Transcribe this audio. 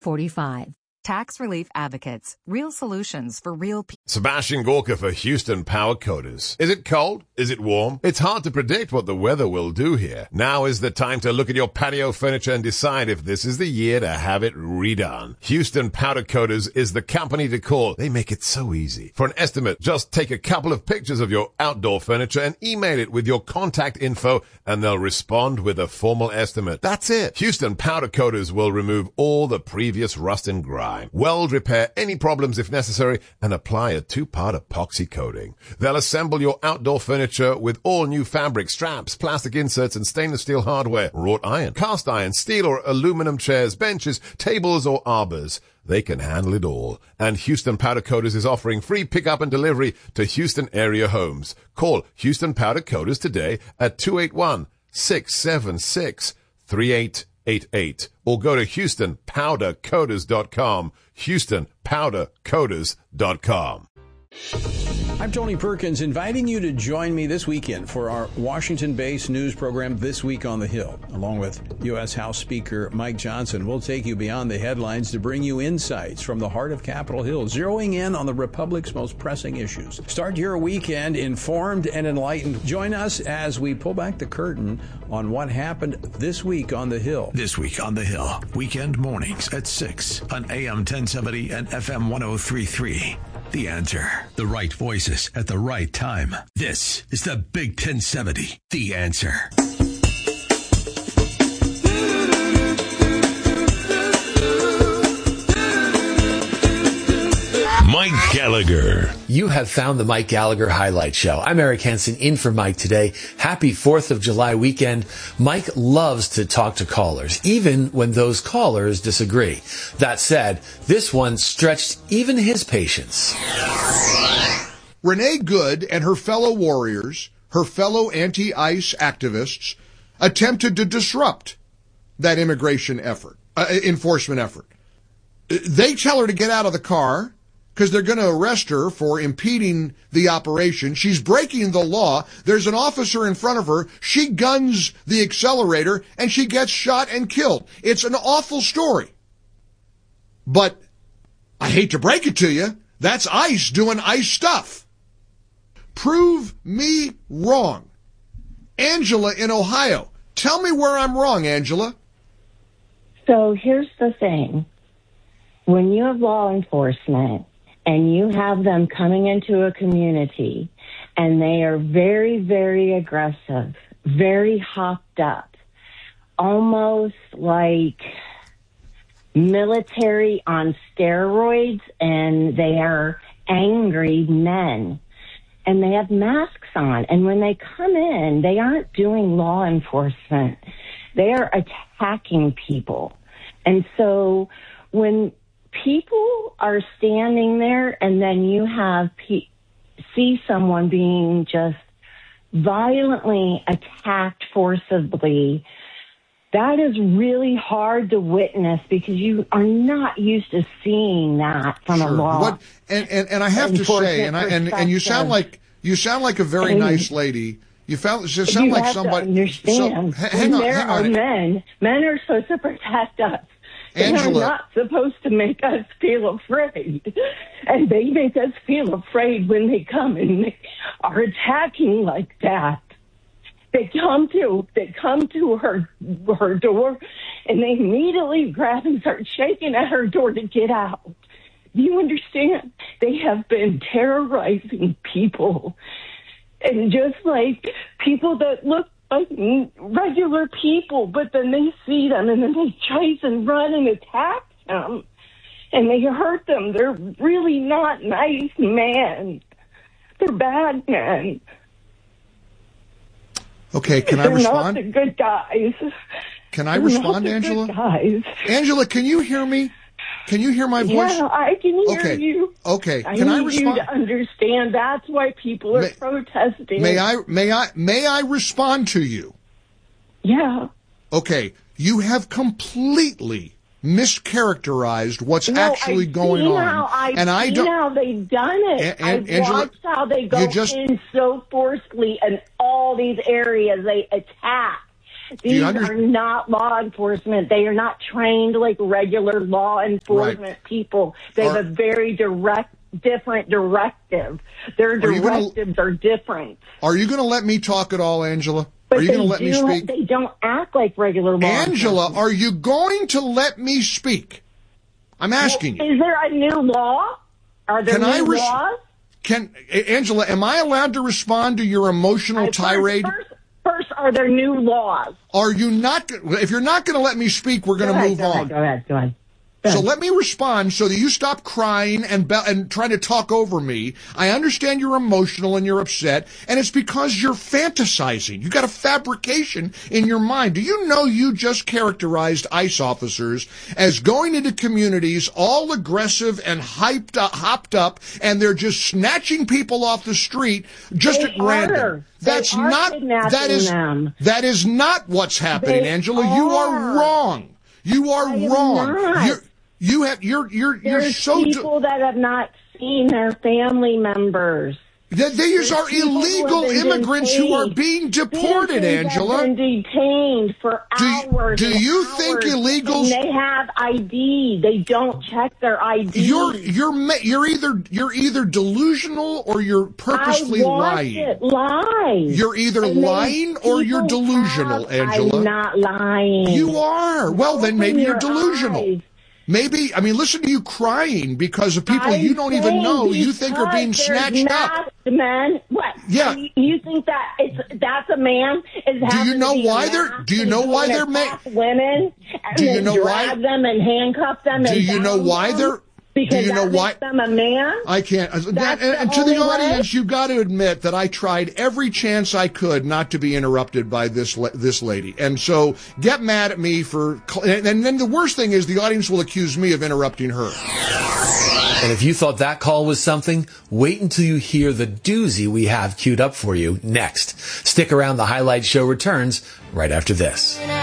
45. Tax Relief Advocates. Real solutions for real people. Sebastian Gorka for Houston Power Coaters. Is it cold? Is it warm? It's hard to predict what the weather will do here. Now is the time to look at your patio furniture and decide if this is the year to have it redone. Houston Powder Coaters is the company to call. They make it so easy. For an estimate, just take a couple of pictures of your outdoor furniture and email it with your contact info, and they'll respond with a formal estimate. That's it. Houston Powder Coaters will remove all the previous rust and grime, weld repair any problems if necessary, and apply a 2-part epoxy coating. They'll assemble your outdoor furniture with all new fabric, straps, plastic inserts, and stainless steel hardware, wrought iron, cast iron, steel or aluminum chairs, benches, tables, or arbors. They can handle it all. And Houston Powder Coaters is offering free pickup and delivery to Houston area homes. Call Houston Powder Coaters today at 281-676-3888 or go to HoustonPowderCoaters.com, HoustonPowderCoaters.com. I'm Tony Perkins, inviting you to join me this weekend for our Washington-based news program, This Week on the Hill. Along with U.S. House Speaker Mike Johnson, we'll take you beyond the headlines to bring you insights from the heart of Capitol Hill, zeroing in on the Republic's most pressing issues. Start your weekend informed and enlightened. Join us as we pull back the curtain on what happened this week on the Hill. This Week on the Hill, weekend mornings at 6 on AM 1070 and FM 103.3. The Answer. The right voices at the right time. This is the Big 1070. The Answer. Mike Gallagher. You have found the Mike Gallagher Highlight Show. I'm Eric Henson, in for Mike today. Happy 4th of July weekend. Mike loves to talk to callers, even when those callers disagree. That said, this one stretched even his patience. Renee Good and her fellow warriors, her fellow anti-ICE activists, attempted to disrupt that immigration effort, enforcement effort. They tell her to get out of the car because they're going to arrest her for impeding the operation. She's breaking the law. There's an officer in front of her. She guns the accelerator, and she gets shot and killed. It's an awful story. But I hate to break it to you, that's ICE doing ICE stuff. Prove me wrong. Angela in Ohio. Tell me where I'm wrong, Angela. So here's the thing. When you have law enforcement and you have them coming into a community and they are very, very aggressive, very hopped up, almost like military on steroids, and they are angry men, and they have masks on. And when they come in, they aren't doing law enforcement. They are attacking people. And so when people are standing there and then you have see someone being just violently attacked forcibly, that is really hard to witness because you are not used to seeing that from a law. And I have to say, and you sound like a very nice lady. You just sound like somebody. Understand. Hang on. Men are supposed to protect us. Angela, they're not supposed to make us feel afraid. And they make us feel afraid when they come and they are attacking like that. They come to her door and they immediately grab and start shaking at her door to get out. Do you understand? They have been terrorizing people. And just like people that look like regular people, but then they see them and then they chase and run and attack them and they hurt them. They're really not nice men. They're bad men. Okay, can I respond? They're not the good guys. Can I respond, Angela? Good guys. Angela, can you hear me? Can you hear my voice? Yeah, I can hear you. Okay. Can I respond? You to understand that's why people are protesting. May I respond to you? Yeah. Okay. You have completely mischaracterized what's actually going on. I've seen how they've done it. I've watched how they go in so forcefully in all these areas. They attack. These are not law enforcement. They are not trained like regular law enforcement people. They have a very different directive. Their directives are different. Are you going to let me talk at all, Angela? But are you going to let me speak? They don't act like regular law Angela, enforcement. are you going to let me speak? I'm asking you. Is there a new law? Are there new laws? Angela, am I allowed to respond to your emotional tirade? First, are there new laws? Are you not? If you're not going to let me speak, we're going to move on. Go ahead. So let me respond so that you stop crying and trying to talk over me. I understand you're emotional and you're upset, and it's because you're fantasizing. You got a fabrication in your mind. Do you know you just characterized ICE officers as going into communities all aggressive and hopped up, and they're just snatching people off the street just at random? That is not what's happening, Angela. You are wrong. You are wrong. There's people that have not seen their family members. These are illegal immigrants who are being deported, Angela. Have been detained for hours. Do you think illegals? And they have ID. They don't check their ID. You're either delusional or you're purposely lying. You're either lying or you're delusional, Angela. I'm not lying. You are. Well, then maybe you're delusional. Maybe, listen to you crying because of people you don't even know you think are being snatched up. Men, what? Yeah. You think that's a man? Do you know why they're? Do you know why they're women? Do you know why? Drag them and handcuff them. Do you know why they're? Because do you know why? Makes them a man? I can't. And to the audience, you've got to admit that I tried every chance I could not to be interrupted by this lady. And so get mad at me for. And then the worst thing is the audience will accuse me of interrupting her. And if you thought that call was something, wait until you hear the doozy we have queued up for you next. Stick around. The Highlight Show returns right after this.